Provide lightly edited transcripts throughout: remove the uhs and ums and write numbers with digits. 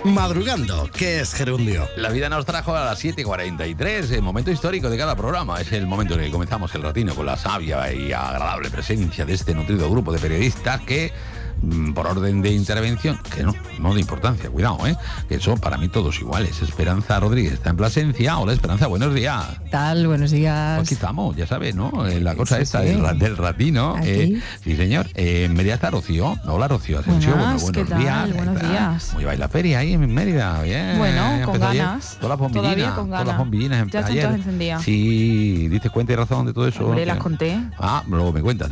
Madrugando, ¿qué es gerundio? La vida nos trajo a las 7:43, el momento histórico de cada programa. Es el momento en el que comenzamos el ratino con la sabia y agradable presencia de este nutrido grupo de periodistas que, por orden de intervención, que no de importancia, cuidado, que son para mí todos iguales. Esperanza Rodríguez está en Plasencia. Hola, Esperanza, buenos días. ¿Qué tal? Buenos días. Aquí estamos, ya sabes, ¿no? La cosa Sí, esta sí. del ratino. Sí, señor. En Mérida está Rocío. Hola, Rocío Asensio. Buenos Buenos ¿qué días. tal? Buenos días. ¿Cómo lleváis la feria ahí en Mérida? Bien. Bueno, con Empezó ayer. ganas. Todas las bombillinas. Todavía con Todas las ganas. bombillinas. Ya están ayer. todas encendidas. Sí, diste cuenta y razón de todo eso. Hombre, las conté. Luego me cuentas.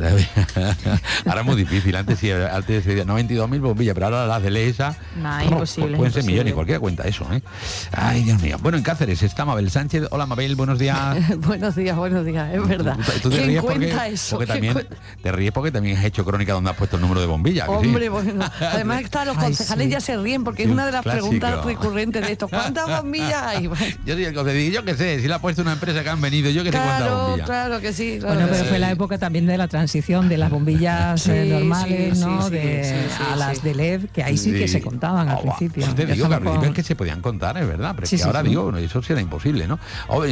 Ahora es muy difícil. Antes decía 92.000 bombillas, pero ahora las de Leesa. Nah, imposible. Pueden ser imposible. millones, cualquiera cuenta eso, Ay, Dios mío. Bueno, en Cáceres está Mabel Sánchez. Hola, Mabel, buenos días. Buenos días, es verdad. ¿Tú te ¿Quién ríes cuenta eso? porque también te ríes porque también has hecho crónica donde has puesto el número de bombillas? ¿Que sí? Hombre, bueno. Además los concejales ya se ríen porque es una de las Clásico. preguntas recurrentes de esto. ¿Cuántas bombillas hay? Bueno, Yo soy el concejal, yo qué sé, si la ha puesto una empresa que han venido, yo que sé cuántas bombillas. claro que sí. Claro Bueno, que pero sí. fue la época también de la transición de las bombillas Sí, normales, sí, ¿no? sí, sí, a las sí. de LED, que ahí sí que se contaban al principio. Pues te digo que al Déjalo principio con- es que se podían contar, es verdad, pero es Sí, que sí, ahora sí. digo, bueno, eso sí era imposible, ¿no? Hombre,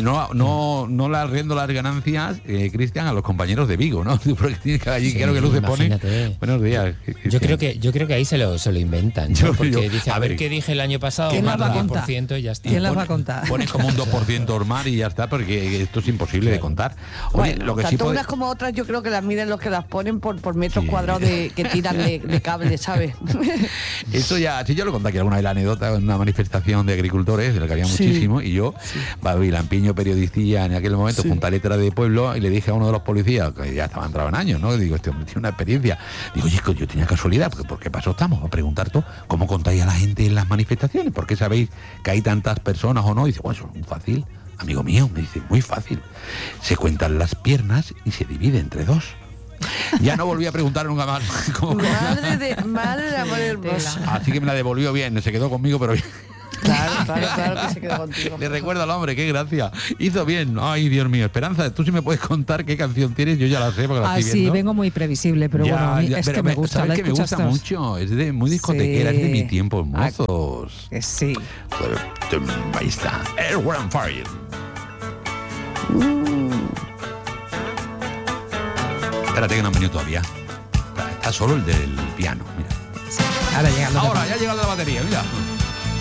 no le arriendo las ganancias, Cristian, a los compañeros de Vigo, ¿no? Porque tiene que allí, Sí, creo que luz se pone. imagínate. Buenos días. Yo creo que ahí se lo inventan, ¿no? Yo- Porque dice, a a ver ver, qué dije el año pasado, ¿quién las va a un contar? 10% y ya está. ¿Quién las va a contar? Pones como un 2% hormar y ya está, porque esto es imposible de contar. Oye, Bueno, lo que sí tanto puede... unas como otras yo creo que las miden los que las ponen por metros Sí. cuadrados que tiran de cable, ¿sabes? Eso ya, sí, yo lo conté aquí alguna vez la anécdota en una manifestación de agricultores, de la que había Sí. muchísimo, y yo, Babilampiño, periodicilla en aquel momento, junta letra de pueblo, y le dije a uno de los policías, que ya estaba entrado en años, ¿no? Digo, este hombre tiene una experiencia. Digo, oye, yo tenía casualidad, porque ¿por qué pasó? Estamos a preguntar todo, ¿cómo contáis a la gente en las manifestaciones? ¿Por qué sabéis que hay tantas personas o no? Y dice, bueno, eso es muy fácil. Amigo mío, me dice, muy fácil. Se cuentan las piernas y se divide entre dos. Ya no volví a preguntar nunca más. Madre de amor hermoso. Así que me la devolvió bien, se quedó conmigo, pero bien. Claro que se quedó contigo. Le recuerdo al hombre, qué gracia. Hizo bien. Ay, Dios mío. Esperanza, tú sí me puedes contar qué canción tienes, yo ya la sé porque la estoy Sí, viendo. vengo muy previsible, pero bueno, es pero que me gusta. ¿sabes ¿La que me gusta escuchas mucho? Es de muy discotequera, Sí. es de mi tiempo, mozos. Que sí. Ahí está. Air, War and Fire. Espérate que no han venido todavía. Está solo el del piano, mira. Ahora llega Ahora, ya ha llegado la batería, mira.